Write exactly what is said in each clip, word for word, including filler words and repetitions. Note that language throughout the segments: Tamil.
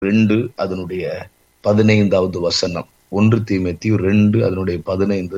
ரெண்டு அதனுடைய பதினைந்தாவது வசனம். ஒன்று தீமோத்தேயு ரெண்டு அதனுடைய பதினைந்து.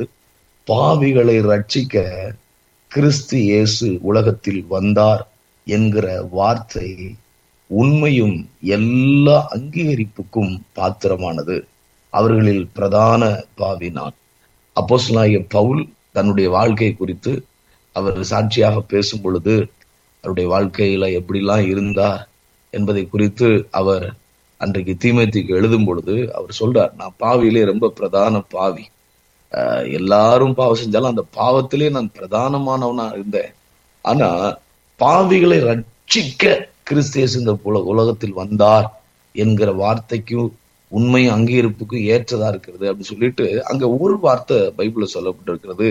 பாவிகளை ரட்சிக்க கிறிஸ்து இயேசு உலகத்தில் வந்தார் என்கிற வார்த்தை உண்மையும் எல்லா அங்கீகரிப்புக்கும் பாத்திரமானது. அவர்களில் பிரதான பாவி நான். அப்போஸ்தலனாகிய பவுல் தன்னுடைய வாழ்க்கை குறித்து அவர் சாட்சியாக பேசும் பொழுது அவருடைய வாழ்க்கையில எப்படிலாம் இருந்தார் என்பதை குறித்து அவர் அன்றைக்கு தீமோத்தேயுக்கு எழுதும் பொழுது அவர் சொல்றார், நான் பாவியிலே ரொம்ப பிரதான பாவி. அஹ் எல்லாரும் பாவம் செஞ்சாலும் அந்த பாவத்திலே நான் பிரதானமானவனா இருந்தேன். ஆனா பாவிகளை ரட்சிக்க கிறிஸ்து இயேசு இந்த உலகத்தில் வந்தார் என்கிற வார்த்தைக்கும் உண்மை அங்கீகரிப்புக்கும் ஏற்றதா இருக்கிறது அப்படின்னு சொல்லிட்டு அங்க ஒரு வார்த்தை பைபிள்ல சொல்லப்பட்டிருக்கிறது,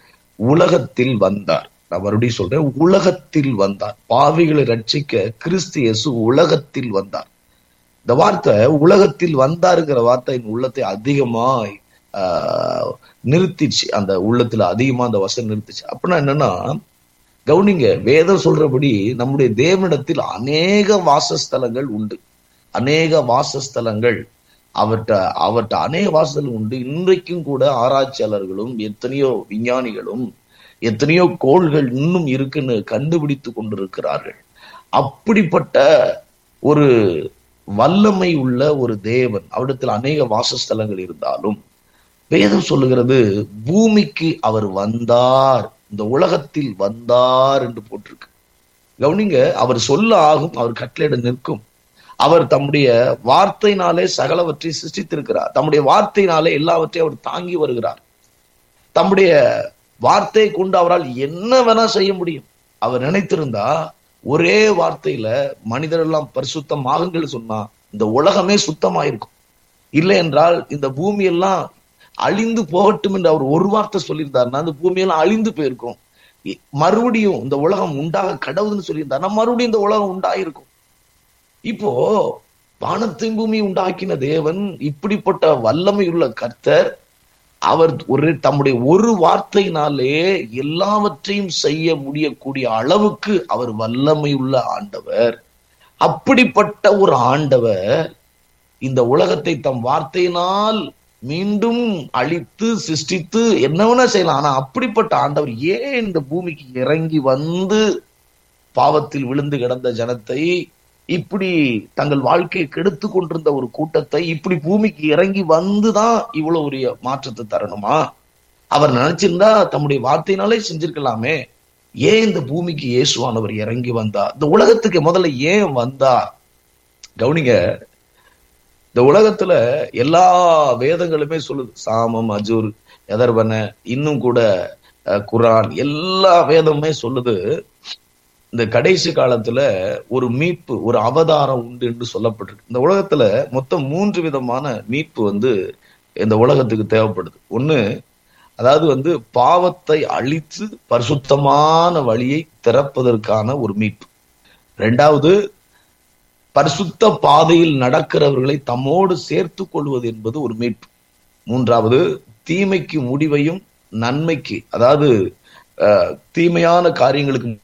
உலகத்தில் வந்தார். நான் மறுபடியும் சொல்றேன், உலகத்தில் வந்தார். பாவிகளை ரட்சிக்க கிறிஸ்து இயேசு உலகத்தில் வந்தார். இந்த வார்த்தை உலகத்தில் வந்தாருங்கிற வார்த்தை என் உள்ளத்தை அதிகமாய் ஆஹ் நிறுத்திச்சு. அந்த உள்ளத்துல அதிகமா அந்த வசனம் நிறுத்திச்சு. அப்படின்னா என்னன்னா, கவுனிங்க, வேதம் சொல்றபடி நம்முடைய தேவனிடத்தில் அநேக வாசஸ்தலங்கள் உண்டு. அநேக வாசஸ்தலங்கள் அவர்கிட்ட அவர்கிட்ட அநேக வாசஸ்தலம் உண்டு. இன்றைக்கும் கூட ஆராய்ச்சியாளர்களும் எத்தனையோ விஞ்ஞானிகளும் எத்தனையோ கோள்கள் இன்னும் இருக்குன்னு கண்டுபிடித்து கொண்டிருக்கிறார்கள். அப்படிப்பட்ட ஒரு வல்லமை உள்ள ஒரு தேவன், அவரிடத்தில் அநேக வாசஸ்தலங்கள் இருந்தாலும் வேதம் சொல்லுகிறது பூமிக்கு அவர் வந்தார், இந்த உலகத்தில் வந்தார் என்று போட்டிருக்கு. கவனிங்க, அவர் சொல்ல ஆகும், அவர் கட்டளையிட நிற்கும். அவர் தம்முடைய வார்த்தையினாலே சகலவற்றை சிருஷ்டித்திருக்கிறார். தம்முடைய வார்த்தையினாலே எல்லாவற்றையும் அவர் தாங்கி வருகிறார். தம்முடைய வார்த்தையை கொண்டு அவரால் என்ன வேணா செய்ய முடியும். அவர் நினைத்திருந்தா ஒரே வார்த்தையில மனிதர் எல்லாம் பரிசுத்தமாகுங்கள் சொன்னா இந்த உலகமே சுத்தமாயிருக்கும். இல்லை என்றால் இந்த பூமி எல்லாம் அழிந்து போகட்டும் என்று அவர் ஒரு வார்த்தை சொல்லியிருந்தாருன்னா அந்த பூமியெல்லாம் அழிந்து போயிருக்கும். மறுபடியும் இந்த உலகம் உண்டாக கடவுள்னு சொல்லியிருந்தாருன்னா மறுபடியும் இந்த உலகம் உண்டாயிருக்கும். இப்போ வானத்தையும் பூமி உண்டாக்கின தேவன், இப்படிப்பட்ட வல்லமையுள்ள கர்த்தர், அவர் ஒரு தம்முடைய ஒரு வார்த்தையினாலே எல்லாவற்றையும் செய்ய முடியக்கூடிய அளவுக்கு அவர் வல்லமையுள்ள ஆண்டவர். அப்படிப்பட்ட ஒரு ஆண்டவர் இந்த உலகத்தை தம் வார்த்தையினால் மீண்டும் அழித்து சிருஷ்டித்து என்னவென்ன செய்யலாம். ஆனா அப்படிப்பட்ட ஆண்டவர் ஏன் இந்த பூமிக்கு இறங்கி வந்து பாவத்தில் விழுந்து கிடந்த ஜனத்தை, இப்படி தங்கள் வாழ்க்கையை கெடுத்து கொண்டிருந்த ஒரு கூட்டத்தை இப்படி பூமிக்கு இறங்கி வந்துதான் இவ்வளவு ஒரு மாற்றத்தை தரணுமா? அவர் நினைச்சிருந்தா தம்முடைய வார்த்தையினாலே செஞ்சிருக்கலாமே. ஏன் இந்த பூமிக்கு இயேசுவானவர் இறங்கி வந்தார்? இந்த உலகத்துக்கு முதல்ல ஏன் வந்தார்? கவனிங்க, இந்த உலகத்துல எல்லா வேதங்களுமே சொல்லுது, சாமம், அஜூர், எதர்வன, இன்னும் கூட குரான், எல்லா வேதமுமே சொல்லுது இந்த கடைசி காலத்துல ஒரு மீட்பு, ஒரு அவதாரம் உண்டு என்று சொல்லப்பட்டிருக்கு. இந்த உலகத்துல மொத்தம் மூன்று விதமான மீட்பு வந்து இந்த உலகத்துக்கு தேவைப்படுது. ஒண்ணு, அதாவது வந்து பாவத்தை அழித்து பரிசுத்தமான வழியை திறப்பதற்கான ஒரு மீட்பு. இரண்டாவது, பரிசுத்த பாதையில் நடக்கிறவர்களை தம்மோடு சேர்த்து கொள்வது என்பது ஒரு மீட்பு. மூன்றாவது, தீமைக்கு முடிவையும் நன்மைக்கு, அதாவது தீமையான காரியங்களுக்கு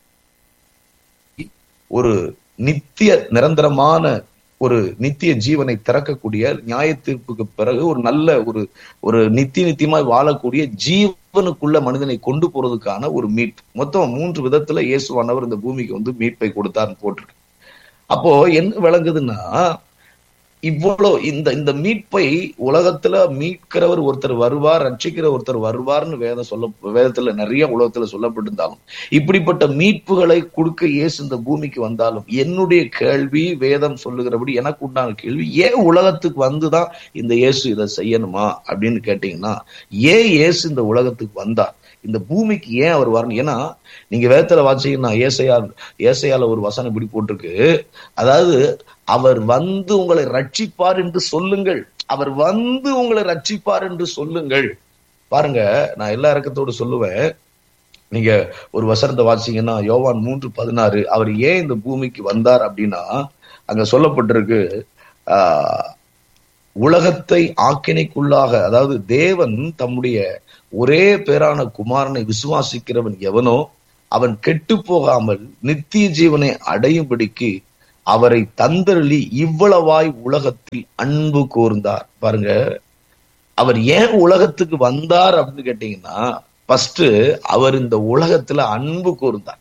ஒரு நித்திய நிரந்தரமான ஒரு நித்திய ஜீவனை திறக்கக்கூடிய, நியாய தீர்ப்புக்கு பிறகு ஒரு நல்ல ஒரு ஒரு நித்திய நித்தியமாய் வாழக்கூடிய ஜீவனுக்குள்ள மனிதனை கொண்டு போறதுக்கான ஒரு மீட்பு. மொத்தம் மூன்று விதத்துல இயேசுவானவர் இந்த பூமிக்கு வந்து மீட்பை கொடுத்தார்னு போட்டிருக்கு. அப்போ என்ன விளங்குதுன்னா, இவ்வளவு இந்த இந்த மீட்பை உலகத்துல மீட்கிறவர் ஒருத்தர் வருவார், ரட்சிக்கிற ஒருத்தர் வருவார்னு வேதம் சொல்ல வேதத்துல நிறைய உலகத்துல சொல்லப்பட்டிருந்தாலும், இப்படிப்பட்ட மீட்புகளை கொடுக்க இயேசு இந்த பூமிக்கு வந்தாலும், என்னுடைய கேள்வி, வேதம் சொல்லுகிறபடி எனக்கு உண்டான கேள்வி, ஏன் உலகத்துக்கு வந்துதான் இந்த இயேசு இதை செய்யணுமா அப்படின்னு கேட்டீங்கன்னா, ஏன் இயேசு இந்த உலகத்துக்கு வந்தார், இந்த பூமிக்கு ஏன் அவர் வரணும்? ஏன்னா நீங்க வேதத்துல வாசிங்கன்னா ஏசையா ஏசையால ஒரு வசனம் இப்படி போட்டிருக்கு, அதாவது அவர் வந்து உங்களை ரட்சிப்பார் என்று சொல்லுங்கள், அவர் வந்து உங்களை ரட்சிப்பார் என்று சொல்லுங்கள். பாருங்க, நான் எல்லா இறக்கத்தோடு சொல்லுவேன், நீங்க ஒரு வசனத்தை வாசிங்கன்னா யோவான் மூன்று பதினாறு, அவர் ஏன் இந்த பூமிக்கு வந்தார் அப்படின்னா அங்க சொல்லப்பட்டிருக்கு, ஆஹ் உலகத்தை ஆக்கினைக்குள்ளாக, அதாவது தேவன் தம்முடைய ஒரே பேரான குமாரனை விசுவாசிக்கிறவன் எவனோ அவன் கெட்டு போகாமல் நித்திய ஜீவனை அடையும்படிக்கு அவரை தந்தருளி இவ்வளவாய் உலகத்தில் அன்பு கூர்ந்தார். பாருங்க, அவர் ஏன் உலகத்துக்கு வந்தார் அப்படின்னு கேட்டீங்கன்னா, ஃபர்ஸ்ட் அவர் இந்த உலகத்துல அன்பு கூர்ந்தார்.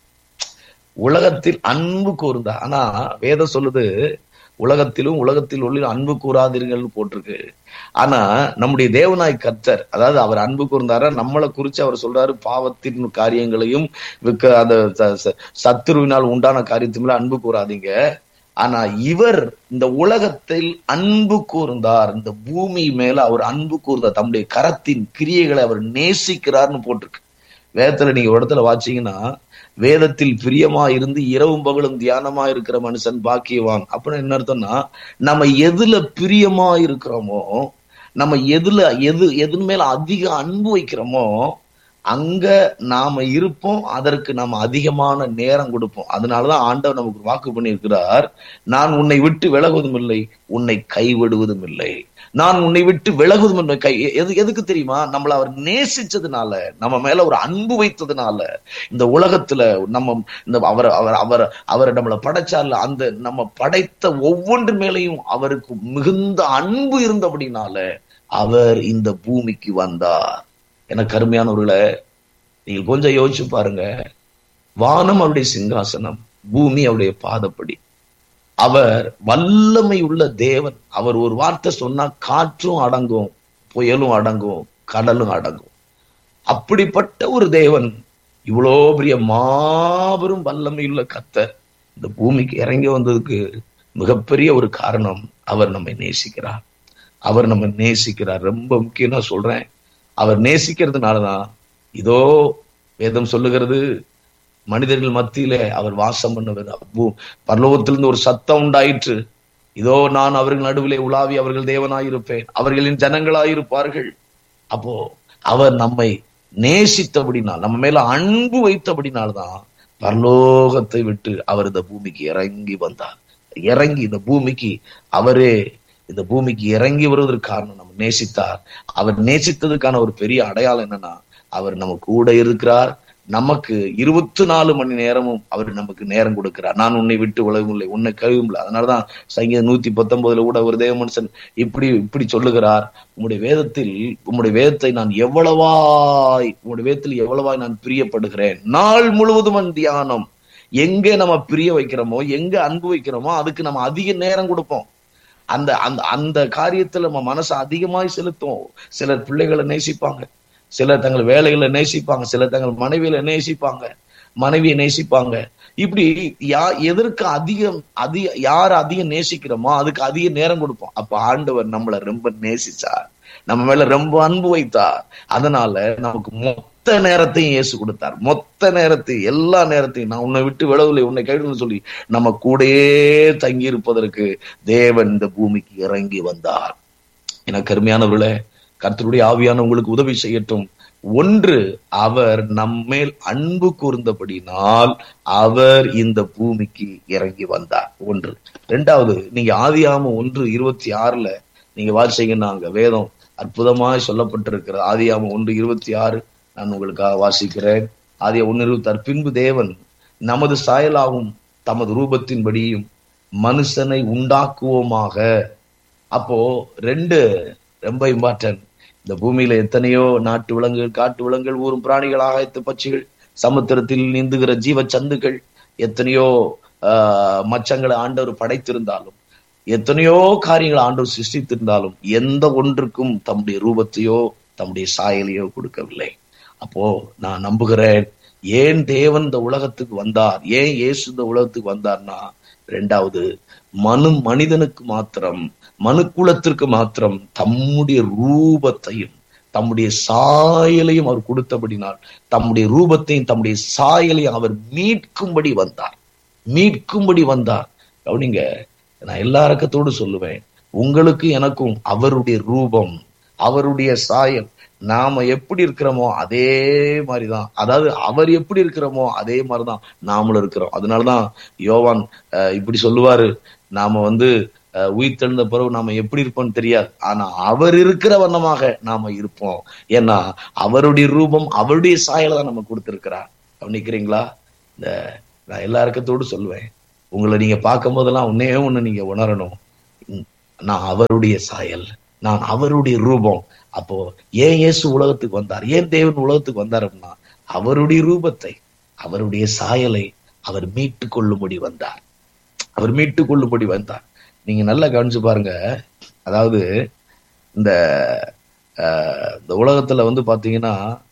உலகத்தில் அன்பு கூர்ந்தார். ஆனா வேதம் சொல்லுது, உலகத்திலும் உலகத்தில் உள்ள அன்பு கூறாதீர்கள்னு போட்டிருக்கு. ஆனா நம்முடைய தேவனாய் கர்த்தர், அதாவது அவர் அன்பு கூர்ந்தாரா, நம்மளை குறிச்சு அவர் சொல்றாரு, பாவத்தின் காரியங்களையும் அந்த சத்துருவினால் உண்டான காரியத்தின் அன்பு கூறாதீங்க. ஆனா இவர் இந்த உலகத்தில் அன்பு கூர்ந்தார். இந்த பூமி மேல அவர் அன்பு கூர்ந்தார். தம்முடைய கரத்தின் கிரியைகளை அவர் நேசிக்கிறார்னு போட்டிருக்கு. வேதத்துல நீங்க ஒரு இடத்துல வாச்சீங்கன்னா, வேதத்தில் பிரியமா இருந்து இரவும் பகலும் தியானமா இருக்கிற மனுஷன் பாக்கியவான் அப்படின்னு என்ன அர்த்தம்னா, நம்ம எதுல பிரியமா இருக்கிறோமோ, நம்ம எதுல எது எது மேல அதிக அன்பு வைக்கிறோமோ அங்க நாம இருப்போம். அதற்கு நாம அதிகமான நேரம் கொடுப்போம். அதனாலதான் ஆண்டவர் நமக்கு வாக்கு பண்ணியிருக்கிறார், நான் உன்னை விட்டு விலகுவதும் இல்லை, உன்னை கைவிடுவதும் இல்லை. நான் உன்னை விட்டு விலகுவதும் இல்லை. கை எது எதுக்கு தெரியுமா? நம்மள அவர் நேசிச்சதுனால, நம்ம மேல ஒரு அன்பு வைத்ததுனால. இந்த உலகத்துல நம்ம இந்த அவர் அவர் அவர் அவரை நம்மளை படைச்சார்ல, அந்த நம்ம படைத்த ஒவ்வொன்று மேலையும் அவருக்கு மிகுந்த அன்பு இருந்தபடினால அவர் இந்த பூமிக்கு வந்தார். எனக்கு அருமையானவர்களே, நீங்க கொஞ்சம் யோசிச்சு பாருங்க. வானம் அவருடைய சிங்காசனம், பூமி அவருடைய பாதப்படி. அவர் வல்லமை உள்ள தேவன். அவர் ஒரு வார்த்தை சொன்னா காற்றும் அடங்கும், புயலும் அடங்கும், கடலும் அடங்கும். அப்படிப்பட்ட ஒரு தேவன், இவ்வளோ பெரிய மாபெரும் வல்லமை உள்ள கர்த்தர் இந்த பூமிக்கு இறங்கி வந்ததுக்கு மிகப்பெரிய ஒரு காரணம், அவர் நம்மை நேசிக்கிறார். அவர் நம்ம நேசிக்கிறார். ரொம்ப முக்கியமா சொல்றேன், அவர் நேசிக்கிறதுனாலதான் இதோ வேதம் சொல்லுகிறது, மனிதர்கள் மத்தியிலே அவர் வாசம் பண்ணுவது. பரலோகத்திலிருந்து ஒரு சத்தம் உண்டாயிற்று, இதோ நான் அவர்கள் நடுவிலே உலாவி அவர்கள் தேவனாயிருப்பேன், அவர்களின் ஜனங்களாயிருப்பார்கள். அப்போ அவர் நம்மை நேசித்தபடினால், நம்ம மேல அன்பு வைத்தபடினால்தான் பரலோகத்தை விட்டு அவர் இந்த பூமிக்கு இறங்கி வந்தார். இறங்கி இந்த பூமிக்கு அவரே இந்த பூமிக்கு இறங்கி வருவதற்கு காரணம் நம்ம நேசித்தார். அவர் நேசித்ததுக்கான ஒரு பெரிய அடையாளம் என்னன்னா, அவர் நம்ம கூட இருக்கிறார். நமக்கு இருபத்தி நாலு மணி நேரமும் அவர் நமக்கு நேரம் கொடுக்கிறார். நான் உன்னை விட்டு உலகம் இல்லை, உன்னை கழுவும் இல்லை. அதனாலதான் சங்கீதம் நூத்தி பத்தொன்பதுல கூட ஒரு தேவ மனுஷன் இப்படி இப்படி சொல்லுகிறார், உம்முடைய வேதத்தில் உம்முடைய வேதத்தை நான் எவ்வளவாய் உம்முடைய வேதத்தில் எவ்வளவாய் நான் பிரியப்படுகிறேன். நாள் முழுவதும் தியானம். எங்க நம்ம பிரிய வைக்கிறோமோ, எங்க அன்பு வைக்கிறோமோ அதுக்கு நம்ம அதிக நேரம் கொடுப்போம். அந்த அந்த அந்த காரியத்துல நம்ம மனசை அதிகமாய் செலுத்தும். சிலர் பிள்ளைகளை நேசிப்பாங்க, சிலர் தங்கள் வேலைகளை நேசிப்பாங்க, சிலர் தங்கள் மனைவியில நேசிப்பாங்க, மனைவியை நேசிப்பாங்க. இப்படி யா எதற்கு அதிகம் அதிக யார் அதிகம் நேசிக்கிறோமோ அதுக்கு அதிக நேரம் கொடுப்போம். அப்ப ஆண்டவர் நம்மளை ரொம்ப நேசிச்சார், நம்ம மேல ரொம்ப அன்பு வைத்தார். அதனால நமக்கு மொத்த நேரத்தையும் இயேசு கொடுத்தார். மொத்த நேரத்தையும், எல்லா நேரத்தையும், நான் உன்னை விட்டு விலகவில்லை, உன்னை கைவிடன்னு சொல்லி நம்ம கூடயே தங்கி இருப்பதற்கு தேவன் இந்த பூமிக்கு இறங்கி வந்தார். எனக்கு அருமையானவர்களே, கர்த்தருடைய ஆவியான உங்களுக்கு உதவி செய்யட்டும். ஒன்று, அவர் நம்மேல் அன்பு கூர்ந்தபடினால் அவர் இந்த பூமிக்கு இறங்கி வந்தார். ஒன்று. இரண்டாவது, நீங்க ஆதியாகமம் ஒன்று இருபத்தி ஆறுல நீங்க வாசிங்கன்னா அங்க வேதம் அற்புதமாய் சொல்லப்பட்டிருக்கிறது. ஆதியாகமம் ஒன்று இருபத்தி ஆறு நான் உங்களுக்காக வாசிக்கிறேன். ஆதியா ஒன்று இருபத்தி ஆறு பின்பு தேவன் நமது சாயலாகவும் தமது ரூபத்தின்படியும் மனுஷனை உண்டாக்குவோமாக. அப்போ ரெண்டு ரொம்ப இம்பார்ட்டன்ட். இந்த பூமியில எத்தனையோ நாட்டு விலங்குகள், காட்டு விலங்குகள், ஊரும் பிராணிகள், ஆகாயத்து பட்சிகள், சமுத்திரத்தில் நீந்துகிற ஜீவ சந்துக்கள், எத்தனையோ ஆஹ் மச்சங்களை ஆண்டவர் படைத்திருந்தாலும், எத்தனையோ காரியங்களை ஆண்டவர் சிருஷ்டித்திருந்தாலும் எந்த ஒன்றுக்கும் தம்முடைய ரூபத்தையோ தம்முடைய சாயலையோ கொடுக்கவில்லை. அப்போ நான் நம்புகிறேன், ஏன் தேவன் இந்த உலகத்துக்கு வந்தார், ஏன் இயேசு இந்த உலகத்துக்கு வந்தார்னா, ரெண்டாவது மனு மனிதனுக்கு மாத்திரம், மனுக்குலத்திற்கு மாத்திரம் தம்முடைய ரூபத்தையும் தம்முடைய சாயலையும் அவர் கொடுத்தபடினால், தம்முடைய ரூபத்தையும் தம்முடைய சாயலையும் அவர் மீட்கும்படி வந்தார். மீட்கும்படி வந்தார். கவனிங்க, நான் எல்லா இரக்கத்தோடு சொல்லுவேன், உங்களுக்கு எனக்கும் அவருடைய ரூபம், அவருடைய சாயல், நாம எப்படி இருக்கிறோமோ அதே மாதிரிதான், அதாவது அவர் எப்படி இருக்கிறோமோ அதே மாதிரிதான் நாமளும் இருக்கிறோம். அதனாலதான் யோவான் அஹ் இப்படி சொல்லுவாரு, நாம வந்து அஹ் உயிர் தெழுந்த பிறகு நாம எப்படி இருப்போம்னு தெரியாது, ஆனா அவர் இருக்கிற வண்ணமாக நாம இருப்போம். ஏன்னா அவருடைய ரூபம், அவருடைய சாயலை தான் நம்ம கொடுத்திருக்கிறார். கவனிக்கிறீங்களா? இந்த நான் எல்லா இரக்கத்தோடு சொல்லுவேன், உங்களை நீங்க பார்க்கும் போதெல்லாம் ஒன்னே ஒண்ணு நீங்க உணரணும், நான் அவருடைய சாயல், நான் அவருடைய ரூபம். அப்போ ஏன் இயேசு உலகத்துக்கு வந்தார், ஏன் தேவன் உலகத்துக்கு வந்தார் அப்படின்னா, அவருடைய ரூபத்தை, அவருடைய சாயலை அவர் மீட்டு கொள்ளும்படி வந்தார். அவர் மீட்டு கொள்ளும்படி வந்தார். நீங்க நல்லா கவனிச்சு பாருங்க. அதாவது இந்த இந்த உலகத்துல வந்து பாத்தீங்கன்னா,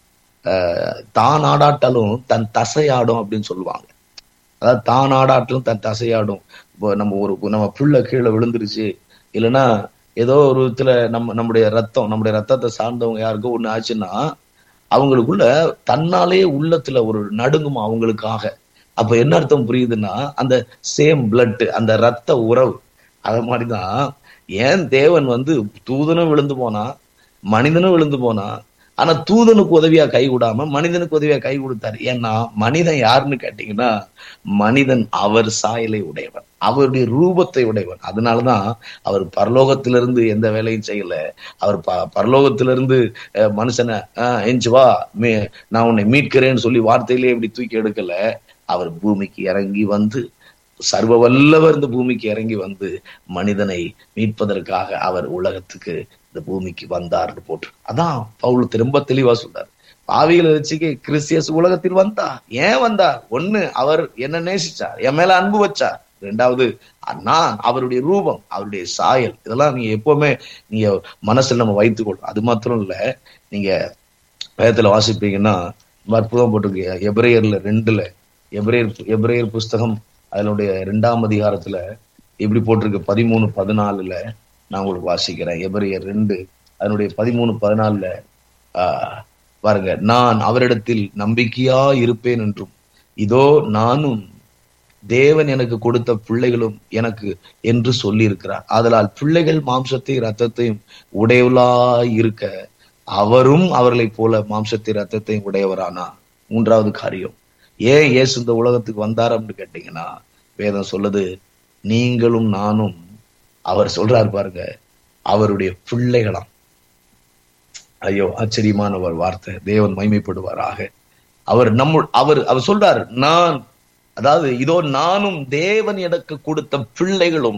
தான் ஆடாட்டாலும் தன் தசையாடும் அப்படின்னு சொல்லுவாங்க. அதாவது தான் ஆடாட்டாலும் தன் தசையாடும். இப்போ நம்ம ஒரு நம்ம புள்ள கீழே விழுந்துருச்சு, இல்லைன்னா ஏதோ ஒரு விதத்துல நம்ம நம்முடைய ரத்தம் நம்முடைய ரத்தத்தை சார்ந்தவங்க யாருக்கோ ஒண்ணு ஆச்சுன்னா, அவங்களுக்குள்ள தன்னாலே உள்ளத்துல ஒரு நடுங்குமா அவங்களுக்காக. அப்ப என்ன அர்த்தம் புரியுதுன்னா, அந்த சேம் பிளட், அந்த ரத்த உறவு. அது மாதிரிதான் ஏன் தேவன் வந்து தூதனும் விழுந்து போனா, மனிதனும் விழுந்து போனா, ஆனா தூதனுக்கு உதவியா கை விடாம மனிதனுக்கு உதவியா கை கொடுத்தாரு. ஏன்னா மனிதன் யாருன்னு கேட்டீங்கன்னா, மனிதன் அவர் சாயலை உடையவன், அவருடைய ரூபத்தை உடையவன். அதனாலதான் அவர் பரலோகத்திலிருந்து எந்த வேலையும் செய்யல. அவர் ப பரலோகத்திலிருந்து மனுஷனை ஆஹ் எஞ்சி வா, நான் உன்னை மீட்கிறேன்னு சொல்லி வார்த்தையிலே இப்படி தூக்கி எடுக்கல. அவர் பூமிக்கு இறங்கி வந்து, சர்வ வல்லவர் இந்த பூமிக்கு இறங்கி வந்து மனிதனை மீட்பதற்காக அவர் உலகத்துக்கு இந்த பூமிக்கு வந்தார்னு போட்டு. அதான் பவுல் திரும்ப தெளிவா சொல்றாரு. பாவிகளை வச்சுக்க கிறிஸ்தியஸ் உலகத்தில் வந்தா. ஏன் வந்தார்? ஒண்ணு, அவர் என்ன நேசிச்சார், என் மேல அன்பு வச்சார். ரெண்டாவது, நான் அவருடைய ரூபம், அவருடைய சாயல். இதெல்லாம் நீங்க எப்பவுமே நீங்க மனசுல நம்ம வைத்துக் கொள்றோம். அது மாத்திரம் இல்ல, நீங்க வேதத்துல வாசிப்பீங்கன்னா அற்புதம் போட்டிருக்கீங்க. எபிரேயர்ல ரெண்டுல எபிரேயர் எபிரேயர் புஸ்தகம் அதனுடைய இரண்டாம் அதிகாரத்துல இப்படி போட்டிருக்கு, பதிமூணு பதினாலுல நான் உங்களுக்கு வாசிக்கிறேன். எபிரேயர் ரெண்டு அதனுடைய பதிமூணு பதினாலுல ஆஹ் பாருங்க, நான் அவரிடத்தில் நம்பிக்கையா இருப்பேன் என்றும், இதோ நானும் தேவன் எனக்கு கொடுத்த பிள்ளைகளும் எனக்கு என்று சொல்லி இருக்கிறார். ஆதலால் பிள்ளைகள் மாம்சத்தை ரத்தத்தையும் உடையவளாய் இருக்க அவரும் அவர்களை போல மாம்சத்தை ரத்தத்தையும் உடையவரானா. மூன்றாவது காரியம், ஏன் இயேசு இந்த உலகத்துக்கு வந்தார் அப்படின்னு கேட்டீங்கன்னா, வேதம் சொல்லுது, நீங்களும் நானும், அவர் சொல்றாரு பாருங்க, அவருடைய பிள்ளைகளாம். ஐயோ, ஆச்சரியமான ஒரு வார்த்தை. தேவன் மகிமைப்படுவாராக. அவர் நம்ம அவர் அவர் சொல்றாரு, நான், அதாவது இதோ நானும் தேவன் எனக்கு கொடுத்த பிள்ளைகளும்,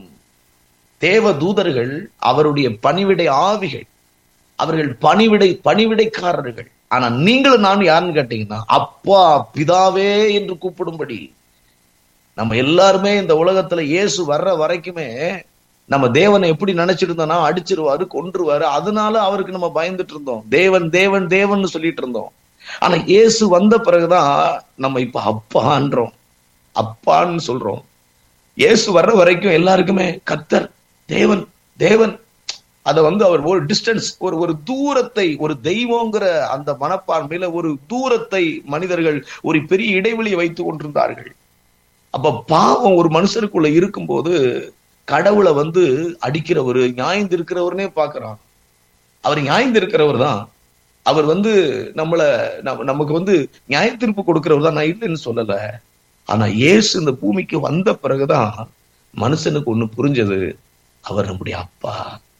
தேவ தூதர்கள் அவருடைய பணிவிடை ஆவிகள், அவர்கள் பணிவிடை பணிவிடைக்காரர்கள். ஆனா நீங்களும் நானும் யாருன்னு கேட்டீங்கன்னா, அப்பா பிதாவே என்று கூப்பிடும்படி. நம்ம எல்லாருமே இந்த உலகத்துல இயேசு வர்ற வரைக்குமே நம்ம தேவனை எப்படி நினைச்சிட்டு இருந்தோம்னா, அடிச்சிருவாரு, கொன்றுவாரு, அதனால அவருக்கு நம்ம பயந்துட்டு இருந்தோம். தேவன் தேவன் தேவன் சொல்லிட்டு இருந்தோம். ஆனா இயேசு வந்த பிறகுதான் நம்ம இப்ப அப்பான்றோம், அப்பான்னு சொல்றோம். இயேசு வர்ற வரைக்கும் எல்லாருக்குமே கர்த்தர், தேவன் தேவன், அத வந்து அவர் ஒரு டிஸ்டன்ஸ், ஒரு ஒரு தூரத்தை, ஒரு தெய்வங்கிற அந்த மனப்பான்மையில ஒரு தூரத்தை மனிதர்கள் ஒரு பெரிய இடைவெளியை வைத்துக் கொண்டிருந்தார்கள். அப்ப பாவம் ஒரு மனுஷனுக்குள்ள இருக்கும்போது கடவுளை வந்து அடிக்கிறவர், நியாயந்து இருக்கிறவர்னே பாக்குறான். அவர் நியாயந்து இருக்கிறவர் தான். அவர் வந்து நம்மள நமக்கு வந்து நியாய தீர்ப்பு கொடுக்கிறவர் தான், நான் இல்லைன்னு சொல்லல. ஆனா இயேசு இந்த பூமிக்கு வந்த பிறகுதான் மனுஷனுக்கு ஒண்ணு புரிஞ்சது, அவர் நம்முடைய அப்பா,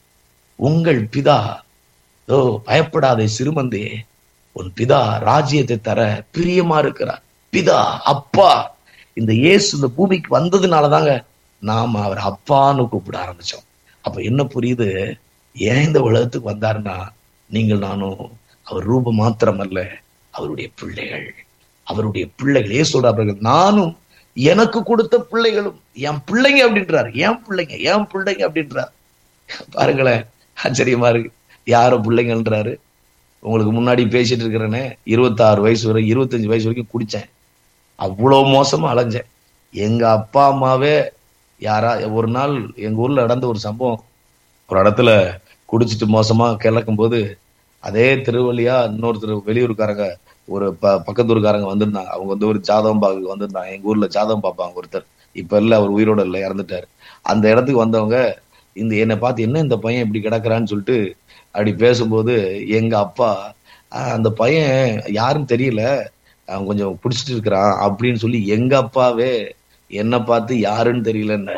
உங்கள் பிதா. ஓ பயப்படாதே சிறுமந்தே, உன் பிதா ராஜ்யத்தை தர பிரியமா இருக்கிறார். பிதா, அப்பா. இந்த இயேசு இந்த பூமிக்கு வந்ததுனாலதாங்க நாம அவர் அப்பான்னு கூப்பிட ஆரம்பிச்சோம். அப்ப என்ன புரியுது, ஏன் இந்த உலகத்துக்கு வந்தாருன்னா, நீங்கள் நானும் அவர் ரூபம் மாத்திரம் அல்ல, அவருடைய பிள்ளைகள், அவருடைய பிள்ளைகள். இயேசுவோட அவர்கள் நானும் எனக்கு கொடுத்த பிள்ளைகளும், என் பிள்ளைங்க அப்படின்றாரு. ஏன் பிள்ளைங்க, ஏன் பிள்ளைங்க அப்படின்றாரு. பாருங்களேன், ஆச்சரியமா இருக்கு. யார பிள்ளைங்கன்றாரு. உங்களுக்கு முன்னாடி பேசிட்டு இருக்கிறேன்னு, இருபத்தி ஆறு வயசு வரை இருபத்தஞ்சு வயசு வரைக்கும் குடிச்சேன், அவ்வளவு மோசமா அலைஞ்சேன். எங்க அப்பா அம்மாவே யாரா, ஒரு நாள் எங்க ஊர்ல நடந்த ஒரு சம்பவம், ஒரு இடத்துல குடிச்சிட்டு மோசமா கிளக்கும் போது அதே திருவள்ளியா இன்னொருத்தர் வெளியூருக்காரங்க, ஒரு ப பக்கத்தூருக்காரங்க வந்திருந்தாங்க. அவங்க வந்து ஒரு ஜாதகம் பார்க்க வந்திருந்தாங்க. எங்க ஊர்ல ஜாதகம் பார்ப்பாங்க ஒருத்தர், இப்ப இல்ல, அவர் உயிரோட இல்ல, இறந்துட்டாரு. அந்த இடத்துக்கு வந்தவங்க இந்த என்னை பார்த்து, என்ன இந்த பையன் இப்படி கிடக்குறான்னு சொல்லிட்டு அப்படி பேசும்போது, எங்க அப்பா, அந்த பையன் யாருன்னு தெரியல, அவன் கொஞ்சம் குடிச்சிட்டு இருக்கிறான் அப்படின்னு சொல்லி எங்க அப்பாவே என்ன பார்த்து யாருன்னு தெரியலன்னு.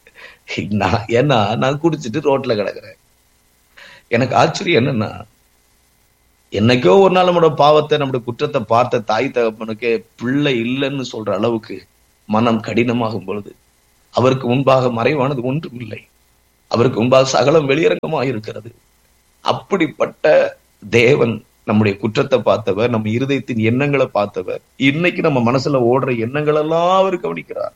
நான் ஏன்னா நான் குடிச்சிட்டு ரோட்ல கிடக்குறேன். எனக்கு ஆச்சரியம் என்னன்னா, என்னைக்கோ ஒரு நாள் நம்மளோட பாவத்தை, நம்மளோட குற்றத்தை பார்த்த தாய் தகப்பனுக்கே பிள்ளை இல்லைன்னு சொல்ற அளவுக்கு மனம் கடினமாகும் பொழுது, அவருக்கு முன்பாக மறைவானது ஒன்றும் இல்லை. அவருக்கு முன்பாக சகலம் வெளியரங்கமாக இருக்கிறது. அப்படிப்பட்ட தேவன் நம்முடைய குற்றத்தை பார்த்தவர், நம்ம இருதயத்தின் எண்ணங்களை பார்த்தவர். இன்னைக்கு நம்ம மனசுல ஓடுற எண்ணங்கள் எல்லாம் அவர் கவனிக்கிறார்.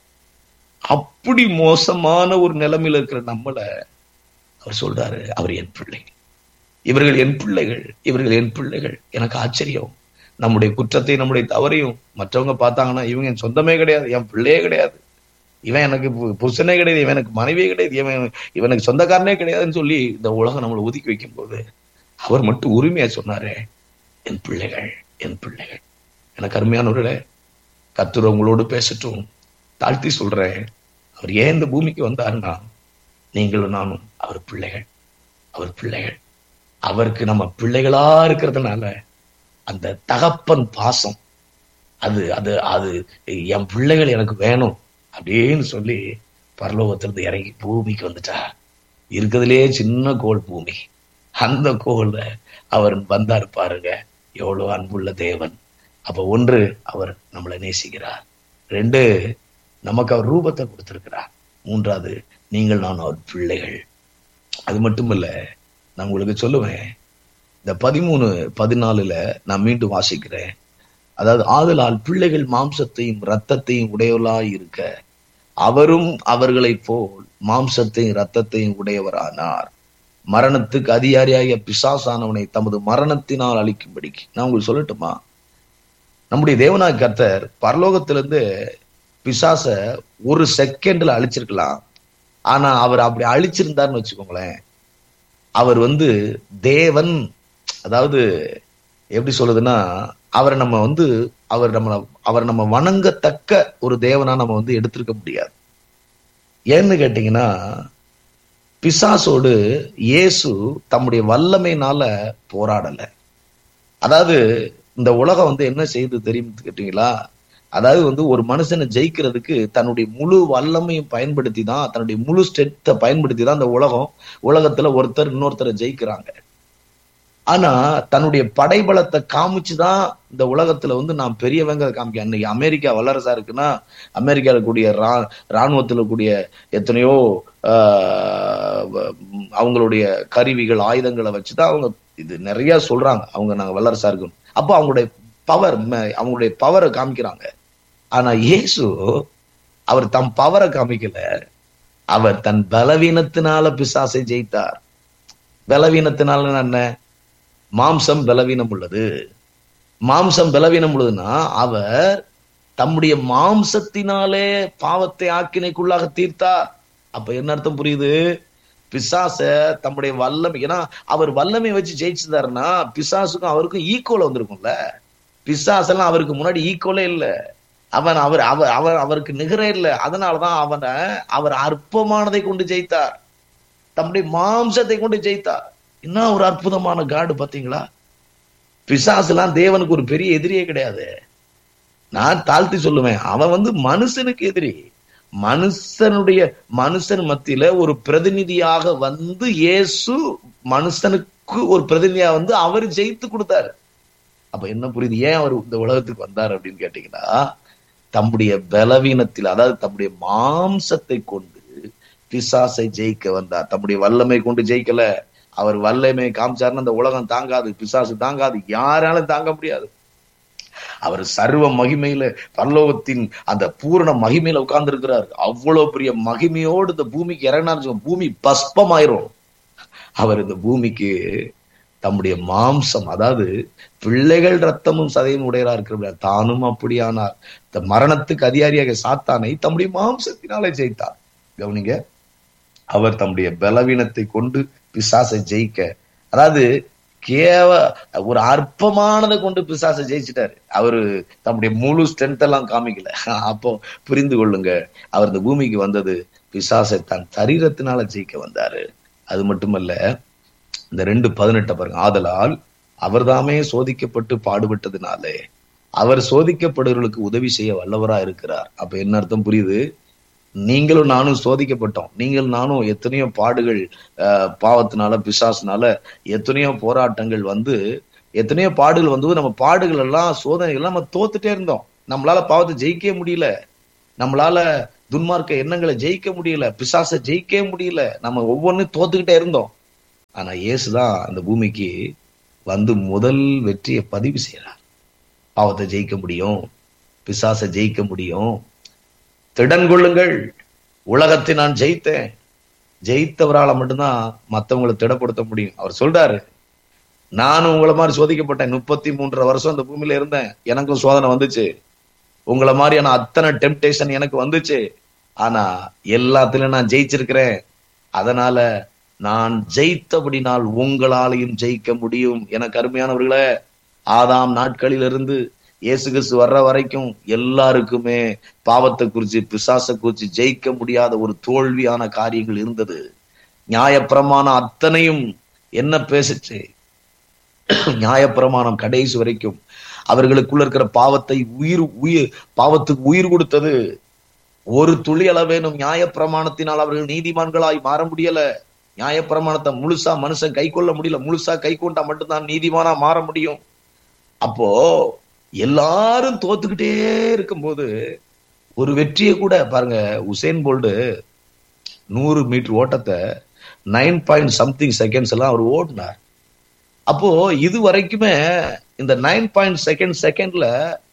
அப்படி மோசமான ஒரு நிலைமையில இருக்கிற நம்மள அவர் சொல்றாரு, அவர் என் பிள்ளை, இவர்கள் என் பிள்ளைகள், இவர்கள் என் பிள்ளைகள். எனக்கு ஆச்சரியம். நம்முடைய குற்றத்தை, நம்முடைய தவறையும் மற்றவங்க பார்த்தாங்கன்னா, இவங்க என் சொந்தமே கிடையாது, என் பிள்ளையே கிடையாது, இவன் எனக்கு புருஷனே கிடையாது, இவன் எனக்கு மனைவியே கிடையாது, இவன் இவனுக்கு சொந்தக்காரனே கிடையாதுன்னு சொல்லி இந்த உலகம் நம்மளை ஒதுக்கி வைக்கும் போது அவர் மட்டும் உரிமையா சொன்னாரு, என் பிள்ளைகள், என் பிள்ளைகள். எனக்கு அருமையானவர்களே, கர்த்தர் உங்களோடு பேசட்டும். தாழ்த்தி சொல்றேன், அவர் ஏன் இந்த பூமிக்கு வந்தாருன்னா, நீங்களும் நானும் அவர் பிள்ளைகள், அவர் பிள்ளைகள். அவருக்கு நம்ம பிள்ளைகளா இருக்கிறதுனால அந்த தகப்பன் பாசம், அது அது அது என் பிள்ளைகள் எனக்கு வேணும் அப்படின்னு சொல்லி பரலோகத்திலிருந்து இறங்கி பூமிக்கு வந்துட்டா. இருக்கிறதுலே சின்ன கோள் பூமி, அந்த கோள்ல அவர் வந்தாரு பாருங்க. எவ்வளவு அன்புள்ள தேவன். அப்ப ஒன்று, அவர் நம்மளை நேசிக்கிறார். ரெண்டு, நமக்கு அவர் ரூபத்தை கொடுத்திருக்கிறார். மூன்றாவது, நீங்கள் நான் அவர் பிள்ளைகள். அது மட்டும் இல்ல, நான் உங்களுக்கு சொல்லுவேன், இந்த பதிமூணு பதினாலுல நான் மீண்டும் வாசிக்கிறேன். அதாவது, ஆதலால் பிள்ளைகள் மாம்சத்தையும் இரத்தத்தையும் உடையவர்களாய் இருக்க அவரும் அவர்களைப் போல் மாம்சத்தையும் இரத்தத்தையும் உடையவரானார். மரணத்துக்கு அதிகாரியாகிய பிசாசானவனை தமது மரணத்தினால் அழிக்கும்படிக்கு. நான் உங்களுக்கு சொல்லட்டுமா, நம்முடைய தேவனாகிய கர்த்தர் பரலோகத்திலிருந்து பிசாச ஒரு செகண்ட்ல அழிச்சிருக்கலாம். ஆனா அவர் அப்படி அழிச்சிருந்தாருன்னு வச்சுக்கோங்களேன், அவர் வந்து தேவன், அதாவது எப்படி சொல்லுதுன்னா, அவரை நம்ம வந்து அவர் நம்ம அவர் நம்ம வணங்கத்தக்க ஒரு தேவனா நம்ம வந்து எடுத்திருக்க முடியாது. ஏன்னு கேட்டீங்கன்னா, பிசாசோடு இயேசு தம்முடைய வல்லமையினால போராடல. அதாவது இந்த உலகம் வந்து என்ன செய்து தெரியும் கேட்டீங்களா, அதாவது வந்து ஒரு மனுஷனை ஜெயிக்கிறதுக்கு தன்னுடைய முழு வல்லமையும் பயன்படுத்தி தான், தன்னுடைய முழு ஸ்ட்ரென்த்தை பயன்படுத்தி தான் அந்த உலகம் உலகத்துல ஒருத்தர் இன்னொருத்தரை ஜெயிக்கிறாங்க. ஆனா தன்னுடைய படைபலத்தை காமிச்சுதான் இந்த உலகத்துல வந்து நான் பெரியவங்க காமிக்க. அன்னைக்கு அமெரிக்கா வல்லரசா இருக்குன்னா, அமெரிக்கால கூடிய ரா இராணுவத்துல கூடிய எத்தனையோ ஆஹ் அவங்களுடைய கருவிகள், ஆயுதங்களை வச்சுதான் அவங்க இது நிறைய சொல்றாங்க, அவங்க நாங்க வல்லரசா இருக்கணும். அப்போ அவங்களுடைய பவர், அவங்களுடைய பவரை காமிக்கிறாங்க. ஆனா இயேசு அவர் தம் பவரை காமிக்கல, அவர் தன் பலவீனத்தினால பிசாசை ஜெயித்தார். பலவீனத்தினால என்ன? மாம்சம் பலவீனம் உள்ளது. மாம்சம் பலவீனம் உள்ளதுன்னா அவர் தம்முடைய மாம்சத்தினாலே பாவத்தை ஆக்கினைக்குள்ளாக தீர்த்தார். அப்ப என்ன அர்த்தம் புரியுது? பிசாச தம்முடைய வல்லமை, ஏன்னா அவர் வல்லமை வச்சு ஜெயிச்சிருந்தாருன்னா பிசாசுக்கும் அவருக்கும் ஈக்குவல் வந்திருக்கும்ல. பிசாசெல்லாம் அவருக்கு முன்னாடி ஈக்குவலே இல்லை. அவன் அவர் அவர் அவர் அவருக்கு நிகரே இல்லை. அதனாலதான் அவனை அவர் அற்பமானதை கொண்டு ஜெயித்தார், தம்முடைய மாம்சத்தை கொண்டு ஜெயித்தார். என்ன ஒரு அற்புதமான காடு பாத்தீங்களா? பிசாசுலாம் தேவனுக்கு ஒரு பெரிய எதிரியே கிடையாது. நான் தாழ்த்தி சொல்லுவேன், அவன் வந்து மனுஷனுக்கு எதிரி. மனுஷனுடைய மனுஷன் மத்தியில ஒரு பிரதிநிதியாக வந்து இயேசு மனுஷனுக்கு ஒரு பிரதிநிதியா வந்து அவர் ஜெயித்து கொடுத்தாரு. அப்ப என்ன புரியுது ஏன் அவர் இந்த உலகத்துக்கு வந்தார் அப்படின்னு கேட்டீங்கன்னா, தம்முடைய பலவீனத்தில், அதாவது தம்முடைய மாம்சத்தை கொண்டு பிசாசை ஜெயிக்க வந்தார். தம்முடைய வல்லமை கொண்டு ஜெயிக்கல. அவர் வல்லமை காமிச்சாருன்னு அந்த உலகம் தாங்காது, பிசாசு தாங்காது, யாராலும் தாங்க முடியாது. அவர் சர்வ மகிமையில பரலோகத்தின் அந்த பூரண மகிமையில உட்கார்ந்து இருக்கிறார். அவ்வளவு பெரிய மகிமையோடு இந்த பூமிக்கு இறங்கினார், பூமி பஸ்பமாயிரும். அவர் இந்த பூமிக்கு தம்முடைய மாம்சம், அதாவது பிள்ளைகள் ரத்தமும் சதையும் உடையரா இருக்கிற தானும் அப்படியானார். இந்த மரணத்துக்கு அதிகாரியாக சாத்தானை தம்முடைய மாம்சத்தினாலே ஜெயித்தார். கவனிங்க, அவர் தம்முடைய பலவீனத்தை கொண்டு பிசாசை ஜெயிக்க, அதாவது கேவ ஒரு அற்பமானதை கொண்டு பிசாசை ஜெயிச்சிட்டாரு. அவரு தம்முடைய முழு ஸ்ட்ரென்த் எல்லாம் காமிக்கல. அப்போ புரிந்து கொள்ளுங்க, அவர் இந்த பூமிக்கு வந்தது பிசாசை தன் சரீரத்தினால ஜெயிக்க வந்தாரு. அது மட்டுமல்ல, இந்த ரெண்டு பதினெட்ட பாருங்க, ஆதலால் அவர் தாமே சோதிக்கப்பட்டு பாடுபட்டதுனாலே அவர் சோதிக்கப்படுவர்களுக்கு உதவி செய்ய வல்லவரா இருக்கிறார். அப்ப என்ன அர்த்தம் புரியுது? நீங்களும் நானும் சோதிக்கப்பட்டோம். நீங்கள் நானும் எத்தனையோ பாடுகள், அஹ் பாவத்தினால, பிசாசுனால எத்தனையோ போராட்டங்கள் வந்து, எத்தனையோ பாடுகள் வந்து, நம்ம பாடுகள் எல்லாம், சோதனைகள் எல்லாம் நம்ம தோத்துட்டே இருந்தோம். நம்மளால பாவத்தை ஜெயிக்கவே முடியல. நம்மளால துன்மார்க்க எண்ணங்களை ஜெயிக்க முடியல, பிசாசை ஜெயிக்கவே முடியல. நம்ம ஒவ்வொன்றும் தோத்துக்கிட்டே இருந்தோம். ஆனா இயேசுதான் அந்த பூமிக்கு வந்து முதல் வெற்றியை பதிவு செய்யறார். பாவத்தை ஜெயிக்க முடியும், பிசாசை ஜெயிக்க முடியும். திடன் கொள்ளுங்கள், உலகத்தை நான் ஜெயித்தேன். ஜெயித்தவரால மட்டும்தான் மற்றவங்களை திடப்படுத்த முடியும். அவர் சொல்றாரு, நானும் உங்களை மாதிரி சோதிக்கப்பட்டேன். முப்பத்தி மூன்றரை வருஷம் அந்த பூமியில இருந்தேன், எனக்கும் சோதனை வந்துச்சு. உங்களை மாதிரியான அத்தனை டெம்டேஷன் எனக்கு வந்துச்சு. ஆனா எல்லாத்திலும் நான் ஜெயிச்சிருக்கிறேன். அதனால நான் ஜெயித்தபடினால் உங்களாலையும் ஜெயிக்க முடியும். எனக்கு அருமையானவர்களே, ஆதாம் நாட்களிலிருந்து இயேசு கிறிஸ்து வர்ற வரைக்கும் எல்லாருக்குமே பாவத்தை குறிச்சு, பிசாசை குறிச்சு ஜெயிக்க முடியாத ஒரு தோல்வியான காரியங்கள் இருந்தது. நியாயப்பிரமாணம் அத்தனையும் என்ன பேசுச்சு? நியாயப்பிரமாணம் கடைசி வரைக்கும் அவர்களுக்குள்ள இருக்கிற பாவத்தை உயிர் உயிர் பாவத்துக்கு உயிர் கொடுத்தது. ஒரு துளி அளவேனும் நியாயப்பிரமாணத்தினால் அவர்கள் நீதிமான்களாய் மாற முடியல. நியாயப்பிரமாணத்தை முழுசா மனுஷன் கை கொள்ள முடியல. முழுசா கை கொண்டா மட்டும்தான் நீதிமானா மாற முடியும். அப்போ எல்லாரும் தோத்துக்கிட்டே இருக்கும்போது ஒரு வெற்றியை கூட பாருங்க, உசேன் போல்ட் நூறு மீட்டர் ஓட்டத்தை நைன் பாயிண்ட் சம்திங் செகண்ட்ஸ் எல்லாம் அவர் ஓடினார். அப்போ இது வரைக்குமே இந்த நைன் பாயிண்ட் செகண்ட் செகண்ட்ல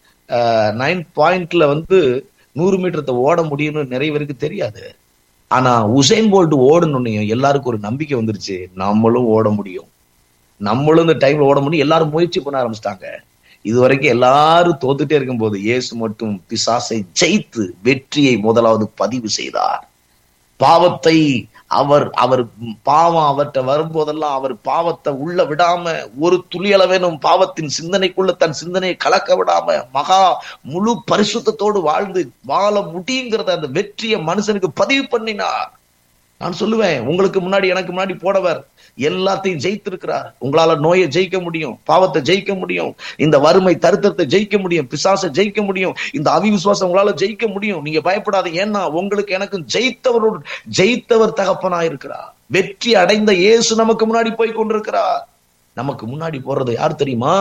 நைன் பாயிண்ட்ல வந்து நூறு மீட்டரத்தை ஓட முடியும்னு நிறைய பேருக்கு தெரியாது. ஆனா உசேன் போல்ட் ஓடணும்னு எல்லாருக்கும் ஒரு நம்பிக்கை வந்துருச்சு, நம்மளும் ஓட முடியும், நம்மளும் இந்த டைம்ல ஓட முடியும். எல்லாரும் முயற்சி பண்ண ஆரம்பிச்சிட்டாங்க. இது வரைக்கும் எல்லாரும் தோத்துட்டே இருக்கும் போது இயேசு மட்டும் பிசாசை ஜெயித்து வெற்றியை முதலாவது பதிவு செய்தார். பாவத்தை அவர் அவர் பாவம் அவர்கிட்ட வரும்போதெல்லாம் அவர் பாவத்தை உள்ள விடாம, ஒரு துளியளவேனும் பாவத்தின் சிந்தனைக்குள்ள தன் சிந்தனையை கலக்க விடாம மகா முழு பரிசுத்தத்தோடு வாழ்ந்து வாழ முடியுங்கிறத அந்த வெற்றியை மனுஷனுக்கு பதிவு பண்ணினார். நான் சொல்லுவேன், உங்களுக்கு முன்னாடி எனக்கு முன்னாடி போனவர் எல்லாத்தையும் ஜெயித்திருக்கிறார். உங்களால நோயை ஜெயிக்க முடியும், பாவத்தை ஜெயிக்க முடியும், இந்த வறுமை தரித்திரத்தை ஜெயிக்க முடியும், பிசாசை ஜெயிக்க முடியும், இந்த அவிசுவாசம் உங்களால ஜெயிக்க முடியும். நீங்க பயப்படாதீங்க. ஏன்னா உங்களுக்கு எனக்கும் ஜெயித்தவரோடு ஜெயித்தவர் தகப்பனா இருக்கிறார். வெற்றி அடைந்த இயேசு நமக்கு முன்னாடி போய் கொண்டிருக்கிறார். நமக்கு முன்னாடி போறது யார் தெரியுமா?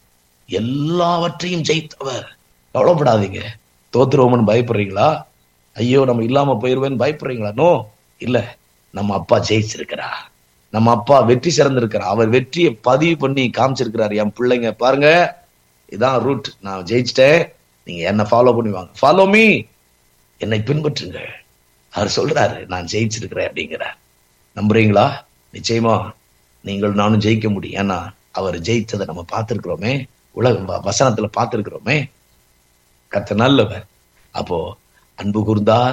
எல்லாவற்றையும் ஜெயித்தவர். கவலைப்படாதீங்க. தோத்துருவோம்னு பயப்படுறீங்களா? ஐயோ நம்ம இல்லாம போயிருவேன்னு பயப்படுறீங்களா? நோ, இல்ல. நம்ம அப்பா ஜெயிச்சிருக்கிறா, நம்ம அப்பா வெற்றி சிறந்திருக்கிறார். அவர் வெற்றியை பதிவு பண்ணி காமிச்சிருக்கிறார். என் பிள்ளைங்க பாருங்க, இதான் ரூட், நான் ஜெயிச்சிட்டேன், நீங்க என்ன ஃபாலோ பண்ணுவாங்க, ஃபாலோ மீ, என்னை பின்பற்றுங்க. அவர் சொல்றாரு, நான் ஜெயிச்சிருக்கிறேன் அப்படிங்கிறார். நம்புறீங்களா? நிச்சயமா நீங்கள் நானும் ஜெயிக்க முடியும். ஏன்னா அவர் ஜெயிச்சதை நம்ம பார்த்திருக்கிறோமே, உலக வசனத்துல பார்த்திருக்கிறோமே. கர்த்தர் நல்லவர். அப்போ அன்பு கூர்ந்தார்,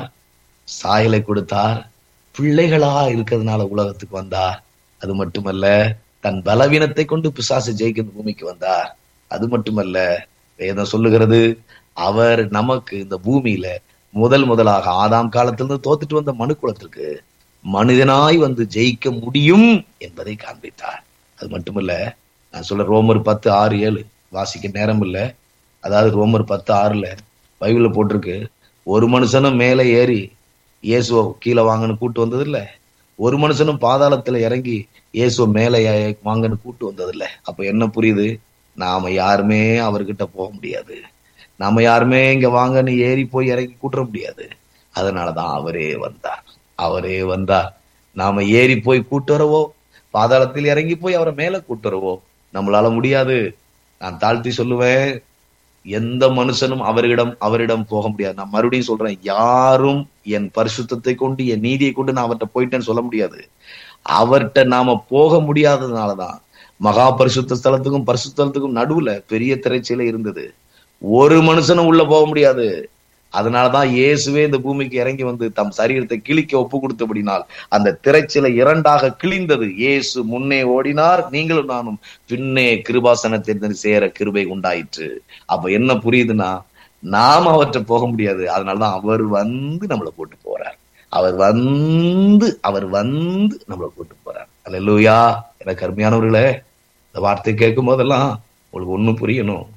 சாயலை கொடுத்தார், பிள்ளைகளா இருக்கிறதுனால உலகத்துக்கு வந்தார். அது மட்டுமல்ல, தன் பலவீனத்தை கொண்டு பிசாசு ஜெயிக்க பூமிக்கு வந்தார். அது மட்டுமல்ல, வேதம் சொல்லுகிறது, அவர் நமக்கு இந்த பூமியில முதல் முதலாக ஆதாம் காலத்திலிருந்து தோத்துட்டு வந்த மனு குலத்திற்கு மனிதனாய் வந்து ஜெயிக்க முடியும் என்பதை காண்பித்தார். அது மட்டுமல்ல, நான் சொல்ல ரோமர் பத்து ஆறு ஏழு வாசிக்க நேரம் இல்லை. அதாவது ரோமர் பத்து ஆறுல பைபிள்ல போட்டிருக்கு, ஒரு மனுஷனும் மேலே ஏறி இயேசுவை கீழே வாங்கன்னு கூட்டு வந்தது இல்ல, ஒரு மனுஷனும் பாதாளத்துல இறங்கி இயேசுவை மேலே வாங்கன்னு கூட்டு வந்தது இல்ல. அப்ப என்ன புரியுது? நாம யாருமே அவர்கிட்ட போக முடியாது, நாம யாருமே இங்க வாங்கன்னு ஏறி போய் இறங்கி கூட்டுற முடியாது. அதனாலதான் அவரே வந்தார். அவரே வந்தார். நாம ஏறி போய் கூட்டு வரவோ, பாதாளத்தில் இறங்கி போய் அவரை மேல கூட்டு வரவோ நம்மளால முடியாது. நான் தாழ்த்தி சொல்லுவேன், எந்த மனுஷனும் அவரிடம் அவரிடம் போக முடியாது. நான் மறுபடியும் சொல்றேன், யாரும் என் பரிசுத்தத்தை கொண்டு என் நீதியை கொண்டு நான் அவர்கிட்ட போயிட்டேன்னு சொல்ல முடியாது. அவர்கிட்ட நாம போக முடியாததுனாலதான் மகா பரிசுத்த ஸ்தலத்துக்கும் பரிசுத்தலத்துக்கும் நடுவுல பெரிய திரைச்சீலை இருந்தது. ஒரு மனுஷனும் உள்ள போக முடியாது. அதனாலதான் இயேசுவே இந்த பூமிக்கு இறங்கி வந்து தம் சரீரத்தை கிழிக்க ஒப்பு கொடுத்தபடினால் அந்த திரைச்சீலை இரண்டாக கிழிந்தது. இயேசு முன்னே ஓடினார், நீங்களும் நானும் பின்னே கிருபாசனத்தை சேர கிருபை உண்டாயிற்று. அப்ப என்ன புரியுதுன்னா, நாம அவற்றை போக முடியாது. அதனாலதான் அவர் வந்து நம்மளை போட்டு போறார். அவர் வந்து அவர் வந்து நம்மளை போட்டு போறார். அல்லேலூயா. எனக்கு அருமையானவர்களே, இந்த வார்த்தை கேட்கும் போதெல்லாம் உங்களுக்கு ஒண்ணும் புரியணும்.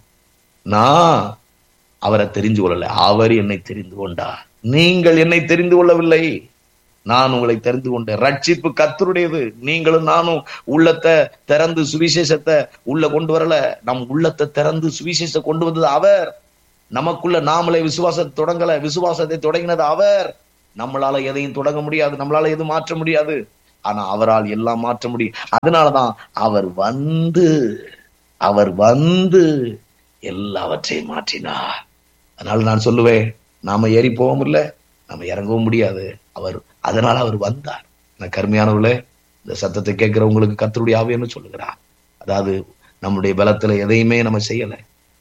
நான் அவரை தெரிந்து கொள்ளல, அவர் என்னை தெரிந்து கொண்டார். நீங்கள் என்னை தெரிந்து கொள்ளவில்லை, நான் உங்களை தெரிந்து கொண்டேன். ரட்சிப்பு கர்த்தருடையது. நீங்களும் நானும் உள்ளத்தை திறந்து சுவிசேஷத்தை உள்ள கொண்டு வரல, நம் உள்ளத்தை திறந்து சுவிசேஷத்தை கொண்டு வந்தது அவர். நமக்குள்ள நாமளே விசுவாசத்தை தொடங்கல, விசுவாசத்தை தொடங்கினது அவர். நம்மளால எதையும் தொடங்க முடியாது, நம்மளால எதுவும் மாற்ற முடியாது. ஆனா அவரால் எல்லாம் மாற்ற முடியும். அதனாலதான் அவர் வந்து அவர் வந்து எல்லாவற்றையும் மாற்றினார். அதனால நான் சொல்லுவேன், நாம ஏறி போகவும் இல்லை, நாம இறங்கவும் முடியாது. அவர் அதனால அவர் வந்தார். நான் கருமையானவர்களே, இந்த சத்தத்தை கேட்கிறவங்களுக்கு கர்த்தருடைய ஆவின்னு சொல்லுகிறார். அதாவது நம்முடைய பலத்துல எதையுமே நம்ம செய்யல,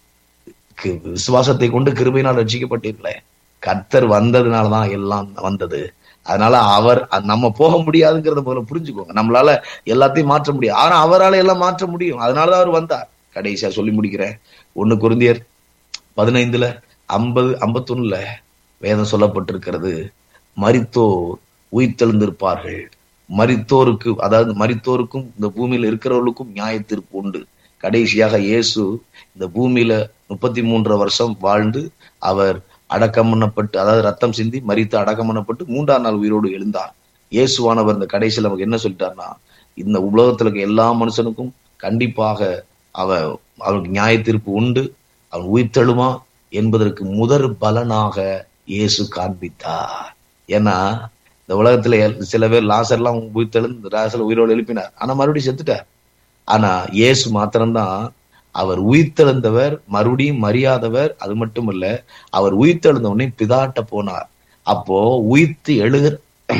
விசுவாசத்தை கொண்டு கிருபையினால் ரட்சிக்கப்பட்டீர்களே. கர்த்தர் வந்ததுனாலதான் எல்லாம் வந்தது. அதனால அவர் நம்ம போக முடியாதுங்கிறத போல புரிஞ்சுக்கோங்க. நம்மளால எல்லாத்தையும் மாற்ற முடியாது, ஆனா அவரால் எல்லாம் மாற்ற முடியும். அதனாலதான் அவர் வந்தார். கடைசியா சொல்லி முடிக்கிறேன். ஒண்ணு கொரிந்தியர் பதினைந்துல ஐம்பது ஐம்பத்தி ஒண்ணுல வேதம் சொல்லப்பட்டிருக்கிறது, மரித்தோர் உயிர்த்தெழுந்திருப்பார்கள். மரித்தோருக்கு, அதாவது மரித்தோருக்கும் இந்த பூமியில இருக்கிறவர்களுக்கும் நியாய தீர்ப்பு உண்டு. கடைசியாக இயேசு இந்த பூமியில முப்பத்தி மூன்று வருஷம் வாழ்ந்து அவர் அடக்கம் பண்ணப்பட்டு, அதாவது ரத்தம் சிந்தி மரித்து அடக்கம் பண்ணப்பட்டு மூன்றாம் நாள் உயிரோடு எழுந்தார். இயேசுவானவர் இந்த கடைசியில் நமக்கு என்ன சொல்லிட்டார்னா, இந்த உலகத்துல இருக்க எல்லா மனுஷனுக்கும் கண்டிப்பாக அவ அவனுக்கு நியாய தீர்ப்பு உண்டு, அவன் உயிர்த்தெழுமா என்பதற்கு முதற் பலனாக இயேசு காண்பித்தார். ஏன்னா இந்த உலகத்துல சில பேர் லாசர்லாம் உயிர்த்தெழுந்து லாசர் உயிரோடு எழுப்பினார், ஆனா மறுபடியும் செத்துட்டார். ஆனா இயேசு மாத்திரம்தான் அவர் உயிர்த்தெழுந்தவர், மறுபடியும் மறியாதவர். அது மட்டும் இல்ல, அவர் உயிர்த்தெழுந்த உடனே பிதாட்ட போனார். அப்போ உயிர்த்து எழுகிற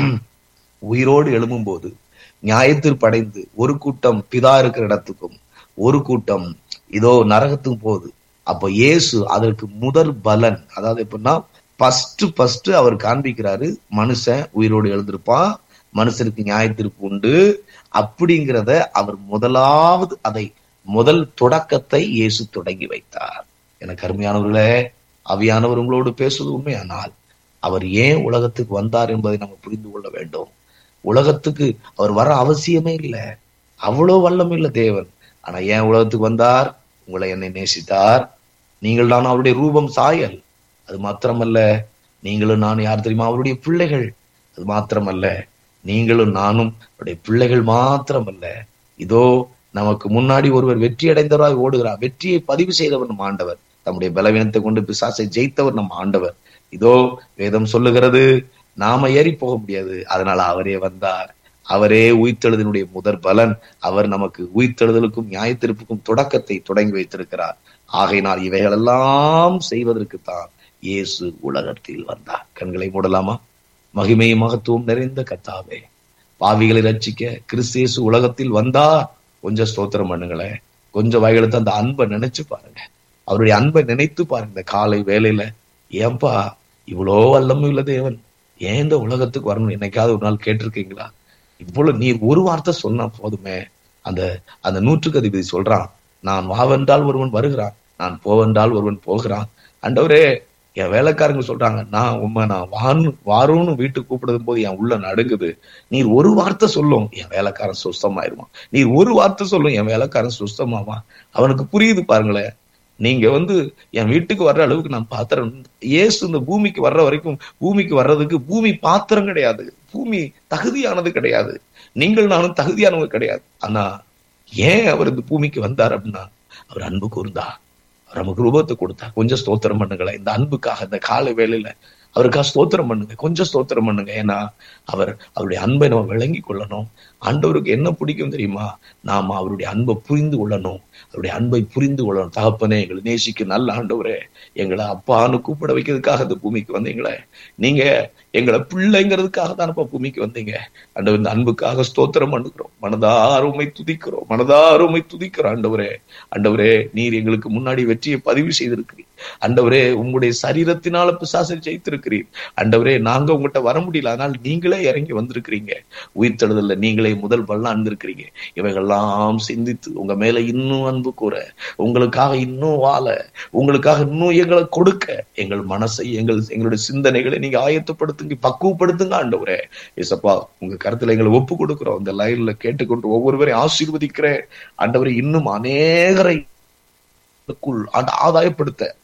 உயிரோடு எழும்பும் போது நியாயத்தீர்ப்பு அடைந்து ஒரு கூட்டம் பிதா இருக்கிற இடத்துக்கும் ஒரு கூட்டம் இதோ நரகத்துக்கும் போகுது. அப்போ இயேசு அதற்கு முதற் பலன், அதாவது எப்படின்னா ஃபர்ஸ்ட் ஃபர்ஸ்ட் அவர் காண்பிக்கிறாரு, மனுஷன் உயிரோடு எழுந்திருப்பான், மனுஷனுக்கு நியாயத்தீர்ப்பு உண்டு அப்படிங்கிறத அவர் முதலாவது, அதை முதல் தொடக்கத்தை இயேசு தொடங்கி வைத்தார். எனக்கு அருமையானவர்களே, ஆவியானவர் உங்களோடு பேசுவது உண்மையானால் அவர் ஏன் உலகத்துக்கு வந்தார் என்பதை நம்ம புரிந்து கொள்ள வேண்டும். உலகத்துக்கு அவர் வர அவசியமே இல்லை, அவ்வளவு வல்லமை இல்லை தேவன். ஆனா ஏன் உலகத்துக்கு வந்தார்? உங்களை என்னை நேசித்தார். நீங்கள் நான் அவருடைய ரூபம் சாயல். அது மாத்திரமல்ல, நீங்களும் நானும் யார் தெரியுமா? அவருடைய பிள்ளைகள். அது மாத்திரமல்ல, நீங்களும் நானும் அவருடைய பிள்ளைகள் மாத்திரமல்ல, இதோ நமக்கு முன்னாடி ஒருவர் வெற்றி அடைந்தவராய் ஓடுகிறார். வெற்றியை பதிவு செய்தவர் நம் ஆண்டவர். நம்முடைய பலவீனத்தை கொண்டு பிசாசை ஜெயித்தவர் நம் ஆண்டவர். இதோ வேதம் சொல்லுகிறது, நாம ஏறி போக முடியாது, அதனால அவரே வந்தார். அவரே உயிர்த்தெழுதலுடைய முதற் பலன். அவர் நமக்கு உயிர்த்தெழுதலுக்கும் நியாயத்தீர்ப்புக்கும் தொடக்கத்தை தொடங்கி வைத்திருக்கிறார். ஆகையினால் இவைகளெல்லாம் செய்வதற்குத்தான் இயேசு உலகத்தில் வந்தார். கண்களை மூடலாமா? மகிமை மகத்துவம் நிறைந்த கர்த்தாவே, பாவிகளை ரட்சிக்க கிறிஸ்து இயேசு உலகத்தில் வந்தார். கொஞ்சம் ஸ்தோத்திரம் பண்ணுங்களேன். கொஞ்சம் வாய்களுக்கு அந்த அன்பை நினைச்சு பாருங்க, அவருடைய அன்பை நினைத்து பாருங்க. இந்த காலை வேலையில, ஏன்பா இவ்வளோ வல்லமை உள்ள தேவன் ஏன் இந்த உலகத்துக்கு வரணும் என்னைக்காவது ஒரு நாள் கேட்டிருக்கீங்களா? இவ்வளவு நீர் ஒரு வார்த்தை சொன்னா போதுமே. அந்த அந்த நூற்றுக்கு அதிபதி சொல்றான், நான் வாவென்றால் ஒருவன் வருகிறான், நான் போவென்றால் ஒருவன் போகிறான். ஆண்டவரே, என் வேலைக்காரங்க சொல்றாங்க, நான் உண்மை நான் வான்னு வாரும்னு வீட்டுக்கு கூப்பிடுதும் போது என் உள்ள நடுங்குது. நீர் ஒரு வார்த்தை சொல்லும், என் வேலைக்காரன் சுஸ்தமாயிருவான். நீர் ஒரு வார்த்தை சொல்லும், என் வேலைக்காரன் சுஸ்தமாவான். அவனுக்கு புரியுது பாருங்களேன். நீங்க வந்து என் வீட்டுக்கு வர்ற அளவுக்கு நான் பாத்திரம். இயேசு இந்த பூமிக்கு வர்ற வரைக்கும், பூமிக்கு வர்றதுக்கு பூமி பாத்திரம் கிடையாது, பூமி தகுதியானது கிடையாது, நீங்கள் நானும் தகுதியானவங்க கிடையாது. ஆனா ஏன் அவர் இந்த பூமிக்கு வந்தார் அப்படின்னா, அவர் அன்பு கூர்ந்தார், அவர் நமக்கு ரூபத்தை கொடுத்தார். கொஞ்சம் ஸ்தோத்திரம் பண்ணுங்களேன் இந்த அன்புக்காக. இந்த காலை வேளையில அவருக்காக ஸ்தோத்திரம் பண்ணுங்க, கொஞ்சம் ஸ்தோத்திரம் பண்ணுங்க. ஏன்னா அவர் அவருடைய அன்பை நம்ம விளங்கி கொள்ளணும். ஆண்டவருக்கு என்ன பிடிக்கும் தெரியுமா? நாம அவருடைய அன்பை புரிந்து கொள்ளணும், அவருடைய அன்பை புரிந்து கொள்ளணும். தகப்பனே, எங்களை நேசிக்க நல்ல ஆண்டவரே, எங்களை அப்பான்னு கூப்பிட வைக்கிறதுக்காக இந்த பூமிக்கு வந்தீங்களே, நீங்க எங்களை பிள்ளைங்கிறதுக்காக தான் பூமிக்கு வந்தீங்க. ஆண்டவர், இந்த அன்புக்காக ஸ்தோத்திரம் பண்ணுகிறோம், மனதார உம்மை துதிக்கிறோம், மனதார உம்மை துதிக்கிறோம். ஆண்டவரே, ஆண்டவரே, நீர் எங்களுக்கு முன்னாடி வெற்றியை பதிவு செய்திருக்கிறீர். ஆண்டவரே, உங்களுடைய சரீரத்தினால பிசாசை ஜெயித்திருக்கிறீர். ஆண்டவரே, நாங்க உங்கள்கிட்ட வர முடியல, அதனால நீங்களே இறங்கி வந்திருக்கிறீங்க. உயிர்த்தெழுதல்ல நீங்களே முதல் பலன் அந்திருக்கிறீங்க. இவைகள்லாம் சிந்தித்து உங்க மேல இன்னும் அன்பு கூற, உங்களுக்காக இன்னும் வாழ, உங்களுக்காக இன்னும் எங்களை கொடுக்க, எங்கள் மனசை, எங்கள் எங்களுடைய சிந்தனைகளை நீங்க ஆயத்தப்படுத்துங்க, பக்குவப்படுத்துங்க. ஆண்டவரே ஏசப்பா, உங்க கருத்துல எங்களை ஒப்பு கொடுக்கிறோம். இந்த லைன்ல கேட்டுக்கொண்டு ஒவ்வொருவரையும் ஆசீர்வதிக்கிறேன். ஆண்டவரை இன்னும் அநேகரை ஆதாயப்படுத்த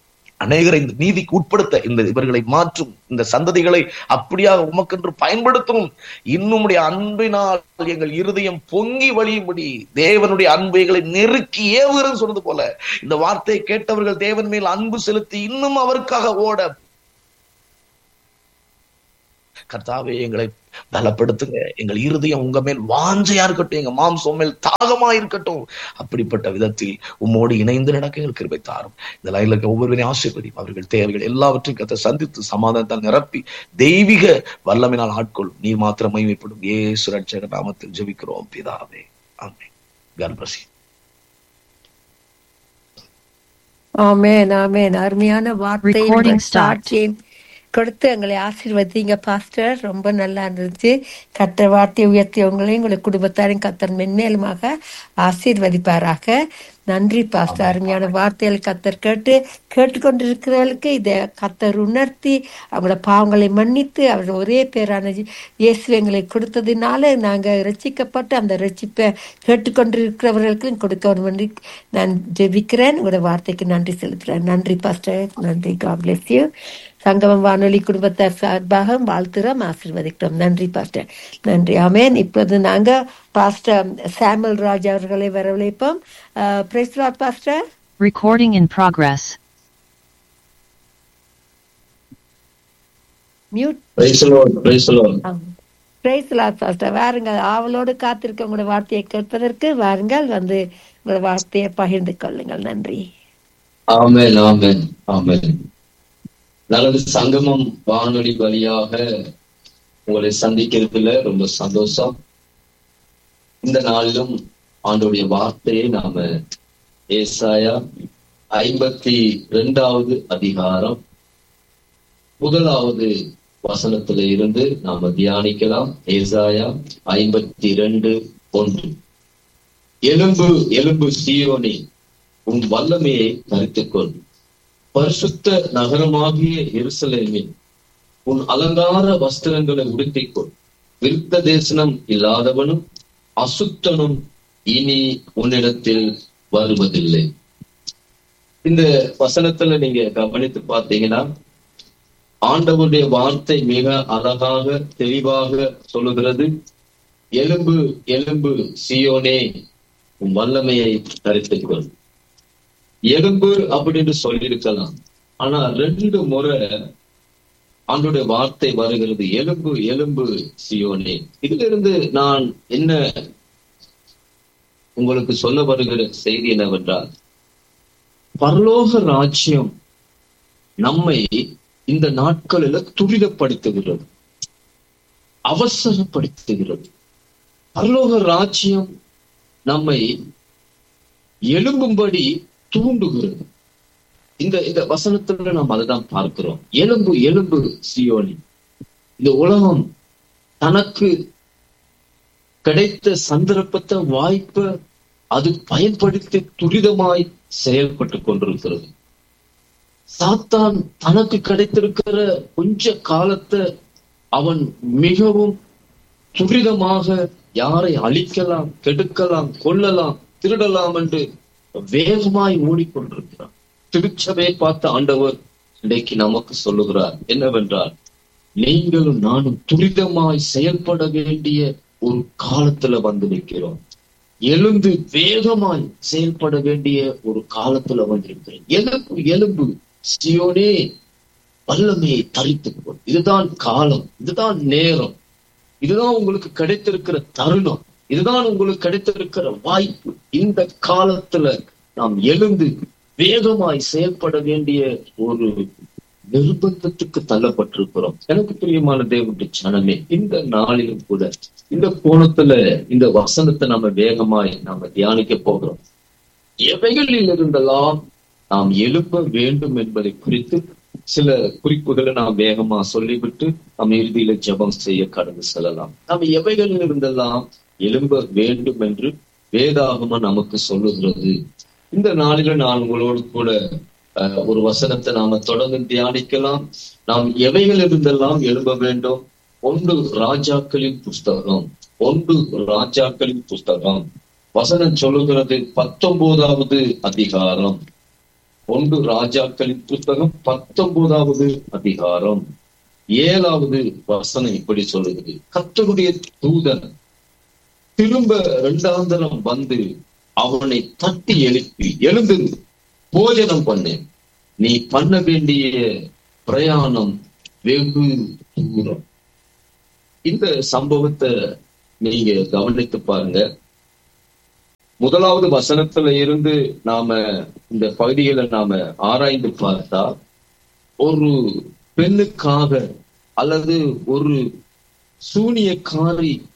அநேகரை இந்த நீதிக்கு உட்படுத்த இந்த இவர்களை மாற்றும், இந்த சந்ததிகளை அப்படியாக உமக்கென்று பயன்படுத்தும். இன்னும் அன்பினால் எங்கள் இருதயம் பொங்கி வழியும்படி தேவனுடைய அன்பைகளை நெருக்கி ஏவுகிறன்னு சொன்னது போல இந்த வார்த்தையை கேட்டவர்கள் தேவன் மேல் அன்பு செலுத்தி இன்னும் அவருக்காக ஓட கர்த்தாவே எங்களை பலப்படுத்துங்க. எங்கள் இருதயம் உங்க மேல் வாஞ்சையா இருக்கட்டும், எங்க மாம்சம் மேல் தாகமா இருக்கட்டும். அப்படிப்பட்ட விதத்தில் உம்மோடு இணைந்து நடக்க எங்கள் கிருபை தாரும். இந்த லைன்ல இருக்க ஒவ்வொருவரையும் ஆசீர்வதியும். அவர்கள் தேவைகள் எல்லாவற்றையும் கர்த்தர் சந்தித்து சமாதானத்தால் நிரப்பி தெய்வீக வல்லமையினால் ஆட்கொள்ளும். நீ மாத்திரம் மகிமைப்படும் இயேசு ரட்சகர் நாமத்தில் ஜெபிக்கிறோம் பிதாவே, ஆமென். God bless you. ஆமென் ஆமென். அருமையான வார்த்தை கொடுத்து எங்களை ஆசீர்வதிங்க பாஸ்டர். ரொம்ப நல்லா இருந்துச்சு. கர்த்தர் வார்த்தையை உயர்த்தியவங்களையும் உங்களை குடும்பத்தாரையும் கர்த்தர் மென்மேலுமாக ஆசீர்வதிப்பாராக. நன்றி பாஸ்டர். அருமையான வார்த்தைகளை கர்த்தர் கேட்டு கேட்டுக்கொண்டிருக்கிறவர்களுக்கு இதை கர்த்தர் உணர்த்தி அவங்களோட பாவங்களை மன்னித்து அவர் ஒரே பேரான இயேசு எங்களை கொடுத்ததுனால நாங்கள் ரட்சிக்கப்பட்டு அந்த ரட்சிப்பை கேட்டுக்கொண்டிருக்கிறவர்களுக்கும் கொடுக்க வேண்டி நான் ஜெபிக்கிறேன். உங்களோட வார்த்தைக்கு நன்றி செலுத்துகிறேன். நன்றி பாஸ்டர். நன்றி. God bless you. சங்கமம் வானொலி குடும்பத்தார் சார்பாக வாழ்த்துறோம், ஆசீர்வதிக்கிறோம். நன்றி பாஸ்டர். நன்றி. ஆமென். இப்போது நாங்க பாஸ்டர் சாமுel ராஜ் அவர்களை வரவழைப்போம். Praise the Lord pastor. Recording in progress. Mute. Praise the Lord. Praise the Lord. Praise the Lord pastor. வாருங்கள், ஆவலோடு காத்திருக்க உங்களோட வார்த்தையை கேட்பதற்கு வாருங்கள், வந்து உங்களோட வார்த்தையை பகிர்ந்து கொள்ளுங்கள். நன்றி. ஆமென் ஆமென் ஆமென். நல்லது. சங்கமம் வானொலி வழியாக உங்களை சந்திக்கிறதுல ரொம்ப சந்தோஷம். இந்த நாளிலும் ஆண்டவருடைய வார்த்தையை நாம ஏசாயா ஐம்பத்தி ரெண்டாவது அதிகாரம் முதலாவது வசனத்தில இருந்து நாம தியானிக்கலாம். ஏசாயா ஐம்பத்தி ரெண்டு ஒன்று. எலும்பு எலும்பு சீயோனே, உன் வல்லமையை தரித்துக்கொள். பரிசுத்த நகரமாகிய எருசலேமில் உன் அலங்கார வஸ்திரங்களை உடுத்திக்கொள். விருத்த தேசனம் இல்லாதவனும் அசுத்தனும் இனி உன்னிடத்தில் வருவதில்லை. இந்த வசனத்துல நீங்க கவனித்து பார்த்தீங்கன்னா ஆண்டவருடைய வார்த்தை மிக அழகாக தெளிவாக சொல்லுகிறது. எலும்பு எலும்பு சீயோனே, உன் வல்லமையை தரித்துக்கொள். எலும்பு அப்படின்னு சொல்லியிருக்கலாம், ஆனா ரெண்டு முறை ஆண்டோட வார்த்தை வருகிறது. எலும்பு எலும்பு சீயோனே. இதுல இருந்து நான் என்ன உங்களுக்கு சொல்ல வருகிற செய்தி என்னவென்றால், பரலோக ராஜ்யம் நம்மை இந்த நாட்களில துரிதப்படுத்துகிறது, அவசரப்படுத்துகிறது. பரலோக ராஜ்யம் நம்மை எழும்பும்படி தூண்டுகிறது. இந்த இந்த வசனத்துல நாம் அதைதான் பார்க்கிறோம். எலும்பு எலும்பு சீயோனி. இந்த உலகம் தனக்கு கிடைத்த சந்தர்ப்பத்தை வாய்ப்பை அது பயன்படுத்தி துரிதமாய் செயல்பட்டு கொண்டிருக்கிறது. சாத்தான் தனக்கு கிடைத்திருக்கிற கொஞ்ச காலத்தை அவன் மிகவும் துரிதமாக யாரை அழிக்கலாம், கெடுக்கலாம், கொல்லலாம், திருடலாம் என்று வேகமாய் ஓடிக்கொண்டிருக்கிறார். திருச்சபையை பார்த்த ஆண்டவர் இன்றைக்கு நமக்கு சொல்லுகிறார் என்னவென்றால், நீங்களும் நானும் துரிதமாய் செயல்பட வேண்டிய ஒரு காலத்துல வந்து நிற்கிறோம். எழுந்து வேகமாய் செயல்பட வேண்டிய ஒரு காலத்துல வந்திருக்கிறேன். எலும்பு எலும்பு சீயோனே, வல்லமையை தரித்துக்கொள். இதுதான் காலம், இதுதான் நேரம், இதுதான் உங்களுக்கு கிடைத்திருக்கிற தருணம், இதுதான் உங்களுக்கு கிடைத்திருக்கிற வாய்ப்பு. இந்த காலத்துல நாம் எழுந்து வேகமாய் செயல்பட வேண்டிய ஒரு நிர்பந்தத்துக்கு தள்ளப்பட்டிருக்கிறோம். எனக்கு பிரியமான தேவனுடைய ஜனமே, இந்த நாளிலும் கூட இந்த கோணத்துல இந்த வசனத்தை நம்ம வேகமாய் நாம தியானிக்க போகிறோம். எவைகளில் இருந்தெல்லாம் நாம் எழுப்ப வேண்டும் என்பதை குறித்து சில குறிப்புகளை நாம் வேகமா சொல்லிவிட்டு நாம் இறுதியில ஜெபம் செய்ய கடந்து செல்லலாம். நாம் எவைகளில் இருந்தெல்லாம் எழும்ப வேண்டும் என்று வேதாகம நமக்கு சொல்லுகிறது. இந்த நாளில நான் உங்களோடு கூட அஹ் ஒரு வசனத்தை நாம தொடர்ந்து தியானிக்கலாம். நாம் எவைகள் இருந்தெல்லாம் எழும்ப வேண்டும். ஒன்று ராஜாக்களின் புஸ்தகம், ஒன்று ராஜாக்களின் புஸ்தகம். வசனம் சொல்லுகிறது பத்தொன்பதாவது அதிகாரம் ஒன்று ராஜாக்களின் புத்தகம் பத்தொன்பதாவது அதிகாரம் ஏழாவது வசனம் இப்படி சொல்லுகிறது. கர்த்தருடைய தூதன் திரும்ப இரண்டாந்தரம் வந்து அவனை தட்டி எழுப்பி, எழுந்து போஜனம் பண்ணு, நீ பண்ண வேண்டிய பிரயாணம் வெகு தூரம். இந்த சம்பவத்தை நீங்க கவனித்து பாருங்க. முதலாவது வசனத்துல இருந்து நாம இந்த பகுதிகளை நாம ஆராய்ந்து பார்த்தா, ஒரு பெண்ணுக்காக அல்லது ஒரு சூனியக்காரி